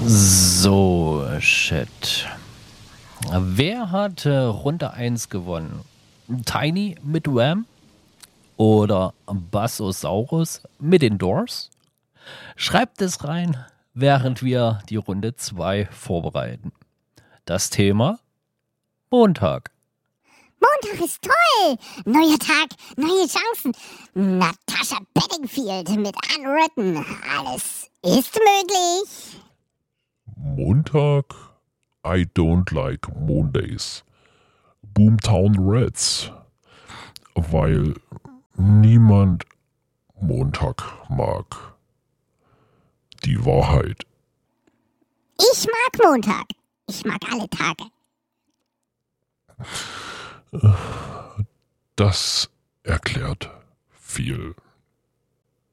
So, shit. Wer hat Runde 1 gewonnen? Tiny mit Wham oder Bassosaurus mit den Doors? Schreibt es rein, während wir die Runde 2 vorbereiten. Das Thema Montag. Montag ist toll. Neuer Tag, neue Chancen. Natasha Bedingfield mit Unwritten. Alles ist möglich. Montag, I don't like Mondays. Boomtown Reds. Weil niemand Montag mag. Die Wahrheit. Ich mag Montag. Ich mag alle Tage. Das erklärt viel.